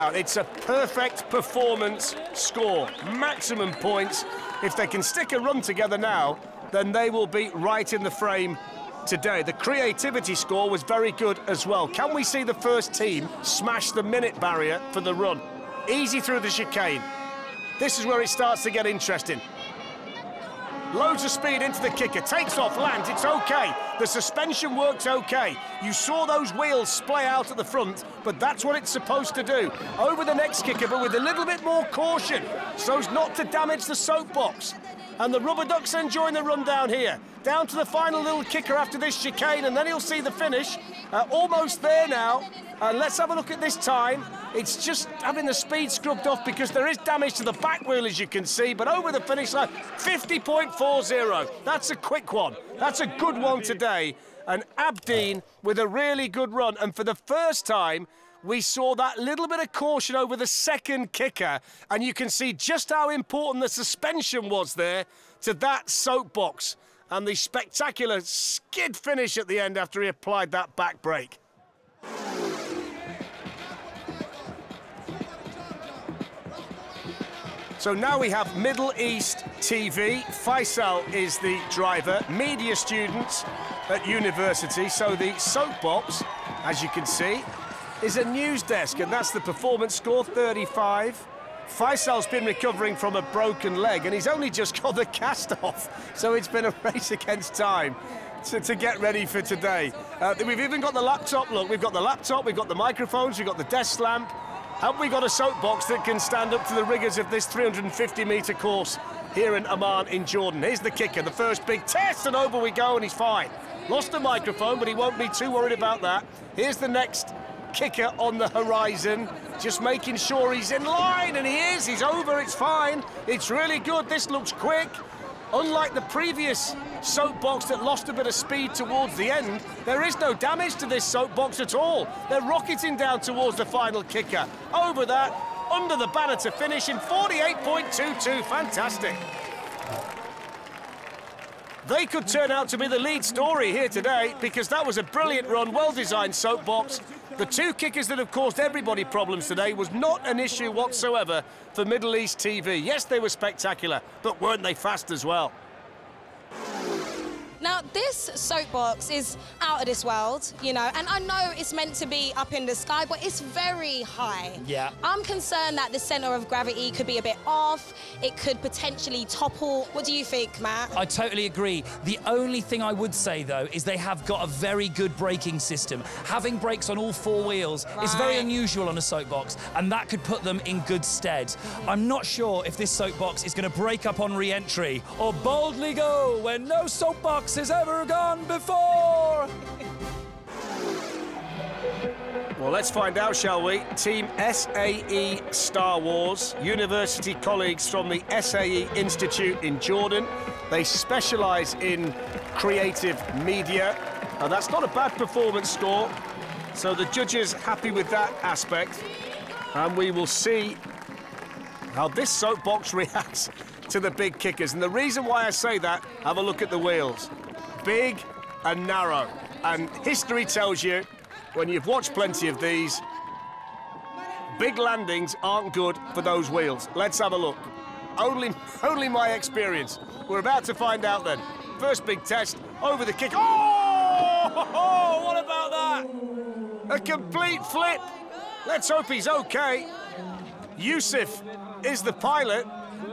It's a perfect performance score, maximum points. If they can stick a run together now, then they will be right in the frame today. The creativity score was very good as well. Can we see the first team smash the minute barrier for the run? Easy through the chicane. This is where it starts to get interesting. Loads of speed into the kicker, takes off, lands, it's okay. The suspension works okay. You saw those wheels splay out at the front, but that's what it's supposed to do. Over the next kicker, but with a little bit more caution, so as not to damage the soapbox. And the Rubber Ducks enjoying the run down here. Down to the final little kicker after this chicane, and then he'll see the finish. Almost there now. Let's have a look at this time. It's just having the speed scrubbed off because there is damage to the back wheel, as you can see, but over the finish line, 50.40. That's a quick one. That's a good one today. And Abdeen with a really good run. And for the first time, we saw that little bit of caution over the second kicker, and you can see just how important the suspension was there to that soapbox and the spectacular skid finish at the end after he applied that back brake. So now we have Middle East TV. Faisal is the driver, media students at university. So the soapbox, as you can see, is a news desk, and that's the performance score, 35. Faisal's been recovering from a broken leg, and he's only just got the cast off. So it's been a race against time to get ready for today. We've even got the laptop. Look, we've got the laptop, we've got the microphones, we've got the desk lamp. Have we got a soapbox that can stand up to the rigours of this 350-metre course here in Amman in Jordan? Here's the kicker, the first big test, and over we go, and he's fine. Lost the microphone, but he won't be too worried about that. Here's the next kicker on the horizon, just making sure he's in line, and he is. He's over, it's fine. It's really good. This looks quick. Unlike the previous soapbox that lost a bit of speed towards the end, there is no damage to this soapbox at all. They're rocketing down towards the final kicker. Over that, under the banner to finish in 48.22. Fantastic. They could turn out to be the lead story here today because that was a brilliant run, well-designed soapbox. The two kickers that have caused everybody problems today was not an issue whatsoever for Middle East TV. Yes, they were spectacular, but weren't they fast as well? Now, this soapbox is out of this world, you know, and I know it's meant to be up in the sky, but it's very high. Yeah. I'm concerned that the centre of gravity could be a bit off. It could potentially topple. What do you think, Matt? I totally agree. The only thing I would say, though, is they have got a very good braking system. Having brakes on all four wheels is very unusual on a soapbox, and that could put them in good stead. I'm not sure if this soapbox is going to break up on re-entry or boldly go where no soapbox has ever gone before. Well, let's find out, shall we? Team SAE Star Wars, university colleagues from the SAE Institute in Jordan. They specialise in creative media. Now, that's not a bad performance score, so the judges happy with that aspect. And we will see how this soapbox reacts to the big kickers. And the reason why I say that, have a look at the wheels. Big and narrow. And history tells you, when you've watched plenty of these, big landings aren't good for those wheels. Let's have a look. Only my experience. We're about to find out then. First big test, over the kick. Oh! What about that? A complete flip. Let's hope he's okay. Yusuf is the pilot.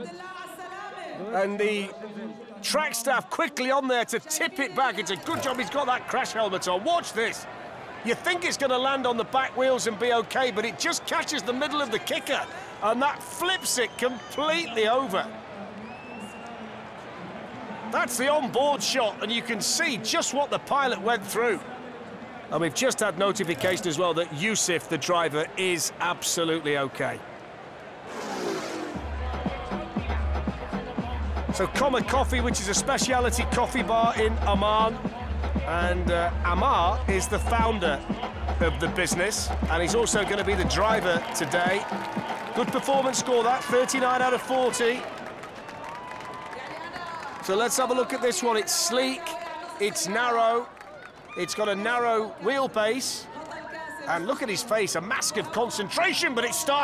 And the track staff quickly on there to tip it back. It's a good job he's got that crash helmet on. Watch this. You think it's going to land on the back wheels and be okay, but it just catches the middle of the kicker, and that flips it completely over. That's the on-board shot, and you can see just what the pilot went through. And we've just had notification as well that Yusuf, the driver, is absolutely okay. So Comet Coffee, which is a specialty coffee bar in Amman. And Ammar is the founder of the business, and he's also going to be the driver today. Good performance score, that, 39 out of 40. So let's have a look at this one. It's sleek, it's narrow, it's got a narrow wheelbase. And look at his face, a mask of concentration, but it starts.